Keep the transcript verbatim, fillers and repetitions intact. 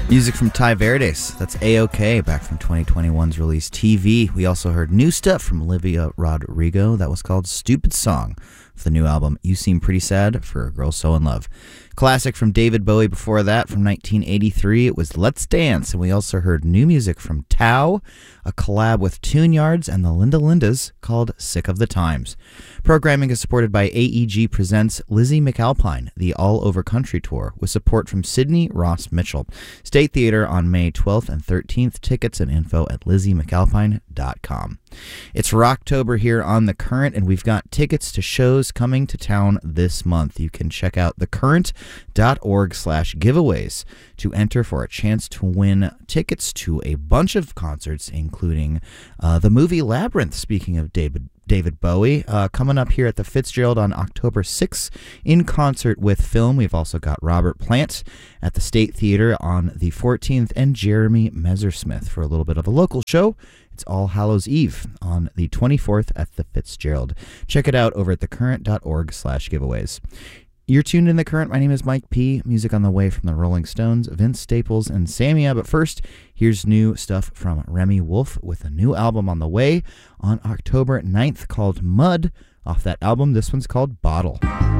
Music from Ty Verdes, that's A-OK, back from twenty twenty-one's release T V. We also heard new stuff from Olivia Rodrigo that was called Stupid Song for the new album You Seem Pretty Sad for a Girl So In Love. Classic from David Bowie before that from nineteen eighty-three, it was Let's Dance, and we also heard new music from Tao, a collab with Tune Yards and the Linda Lindas called Sick of the Times. Programming is supported by A E G Presents Lizzie McAlpine, the All Over Country Tour, with support from Sydney Ross Mitchell. State Theater on May twelfth and thirteenth. Tickets and info at lizzie mcalpine dot com. It's Rocktober here on The Current, and we've got tickets to shows coming to town this month. You can check out thecurrent.org slash giveaways to enter for a chance to win tickets to a bunch of concerts, including uh, the movie Labyrinth, speaking of David David Bowie, uh, coming up here at the Fitzgerald on October sixth in concert with film. We've also got Robert Plant at the State Theater on the fourteenth and Jeremy Messersmith for a little bit of a local show. It's All Hallows Eve on the twenty-fourth at the Fitzgerald. Check it out over at thecurrent.org slash giveaways. You're tuned in The Current. My name is Mike P. Music on the way from the Rolling Stones, Vince Staples, and Samia. But first, here's new stuff from Remy Wolf with a new album on the way on October ninth called Mud. Off that album, this one's called Bottle.